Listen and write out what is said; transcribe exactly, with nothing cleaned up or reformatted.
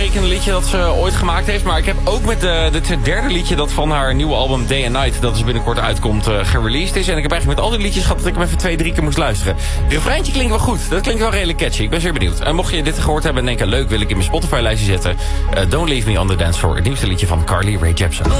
baanbrekende liedje dat ze ooit gemaakt heeft. Maar ik heb ook met de, de derde liedje dat van haar nieuwe album Day and Night, dat dus binnenkort uitkomt, uh, gereleased is. En ik heb eigenlijk met al die liedjes gehad dat ik hem even twee, drie keer moest luisteren. Het refreintje klinkt wel goed. Dat klinkt wel redelijk catchy. Ik ben zeer benieuwd. En mocht je dit gehoord hebben en denken, leuk, wil ik in mijn Spotify-lijstje zetten. Uh, Don't Leave Me on the Dance Floor. Het nieuwste liedje van Carly Rae Jepsen.